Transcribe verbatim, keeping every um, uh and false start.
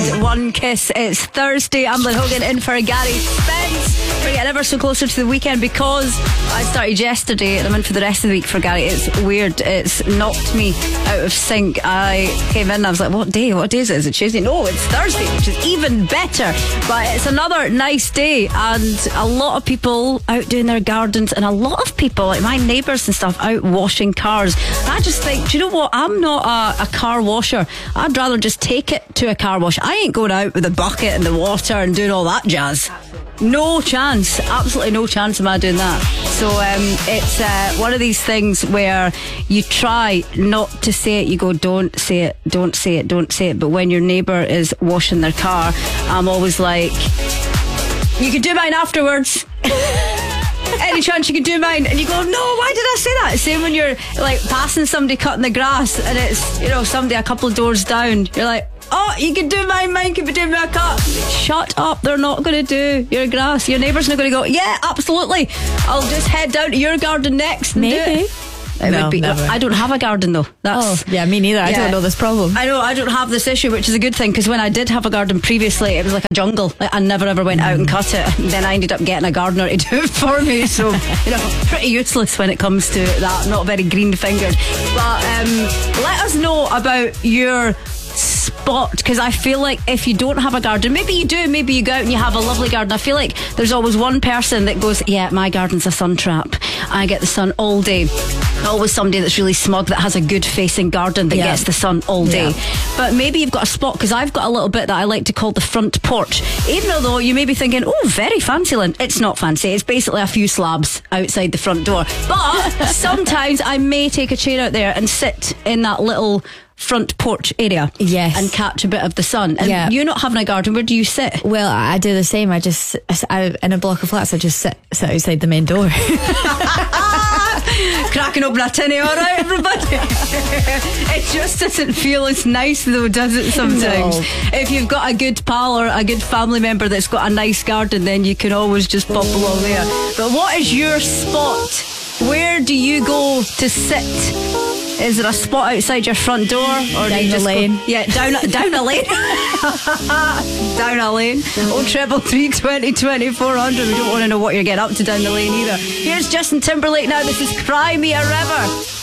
One Kiss. It's Thursday. I'm Lynn Hogan in for Gary Spence. We're getting ever so closer to the weekend because I started yesterday and I'm in for the rest of the week for Gary. It's weird. It's knocked me out of sync. I came in and I was like, what day? What day is it? Is it Tuesday? No, it's Thursday, which is even better. But it's another nice day and a lot of people out doing their gardens and a lot of people, like my neighbours and stuff, out washing cars. I just think, do you know what? I'm not a, a car washer. I'd rather just take it to a car wash. I ain't going out with a bucket and the water and doing all that jazz. No chance. Absolutely no chance am I doing that. So um, it's uh, one of these things where you try not to say it. You go, don't say it, don't say it, don't say it. But when your neighbour is washing their car, I'm always like, you could do mine afterwards. Any chance you could do mine? And you go, no, why did I say that? Same when you're like passing somebody cutting the grass and it's, you know, somebody a couple of doors down. You're like, oh, you can do mine, mine can be doing my cut. Shut up, they're not going to do your grass. Your neighbour's not going to go, yeah, absolutely, I'll just head down to your garden next and Maybe. do it. It no, would be, never. I don't have a garden though. That's, oh, yeah, me neither. I yeah. don't know this problem. I know, I don't have this issue, which is a good thing, because when I did have a garden previously, it was like a jungle. Like, I never ever went out and cut it. Then I ended up getting a gardener to do it for me. So, you know, pretty useless when it comes to that. Not very green fingered. But um, let us know about your spot, because I feel like if you don't have a garden, maybe you do, maybe you go out and you have a lovely garden. I feel like there's always one person that goes, yeah, my garden's a sun trap, I get the sun all day. Always somebody that's really smug that has a good facing garden that yeah. gets the sun all day. Yeah. But maybe you've got a spot, because I've got a little bit that I like to call the front porch. Even though you may be thinking, oh, very fancy, Lynn. It's not fancy. It's basically a few slabs outside the front door. But sometimes I may take a chair out there and sit in that little front porch area, yes, and catch a bit of the sun. And yeah. you're not having a garden, where do you sit? Well, I do the same. I just I, in a block of flats, I just sit, sit outside the main door. Cracking open a tinny, alright everybody? It just doesn't feel as nice though, does it, sometimes? No. If you've got a good pal or a good family member that's got a nice garden, then you can always just pop along there. But what is your spot? Where do you go to sit? Is there a spot outside your front door, or down do you the just lane? Go, yeah, down a, down a lane. Down a lane. Oh, treble three twenty twenty four hundred. We don't want to know what you're getting up to down the lane either. Here's Justin Timberlake now. This is Cry Me a River.